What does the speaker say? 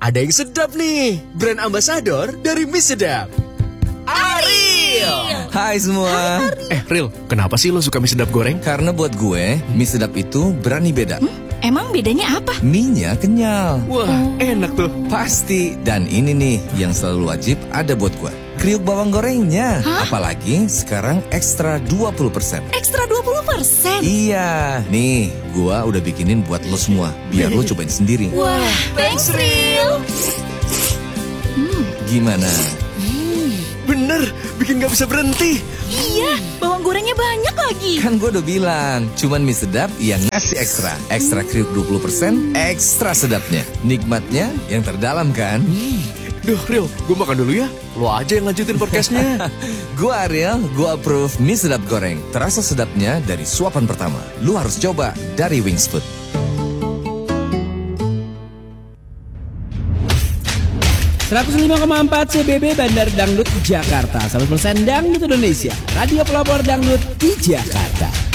ada yang sedap nih. Brand ambasador dari Mie Sedap, Ariel. Hai semua. Ril, kenapa sih lo suka mie sedap goreng? Karena buat gue, mie sedap itu berani beda. Emang bedanya apa? Mie-nya kenyal. Wah, enak tuh. Pasti. Dan ini nih yang selalu wajib ada buat gue. Kriuk bawang gorengnya. Apalagi sekarang ekstra 20%. Ekstra 20%? Iya. Nih, gue udah bikinin buat lo semua. Biar lo cobain sendiri. Wah, thanks Ril. Gimana? Bener, bikin gak bisa berhenti. Iya, bawang gorengnya banyak lagi. Kan gue udah bilang, cuman mie sedap yang ngasih ekstra. Ekstra kriuk 20%, ekstra sedapnya. Nikmatnya yang terdalam kan? Duh, Ril, gue makan dulu ya. Lo aja yang lanjutin podcastnya. Gue Ariel, gue approve mie sedap goreng. Terasa sedapnya dari suapan pertama. Lu harus coba dari Wings Food. 105,4 CBB Bandar Dangdut Jakarta, 100% Dangdut Indonesia, radio pelopor dangdut di Jakarta.